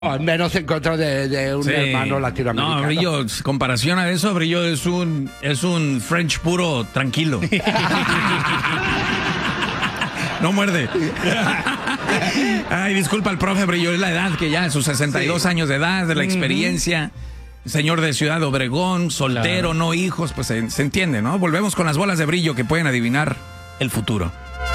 Al menos en contra de un hermano latinoamericano. No, Brillo, comparación a eso, Brillo es un French puro tranquilo. No muerde. Ay, disculpa al profe, Brillo, es la edad que ya, sus 62 años de edad, de la experiencia. Señor de Ciudad Obregón, soltero, no hijos, pues se entiende, ¿no? Volvemos con las bolas de Brillo que pueden adivinar el futuro.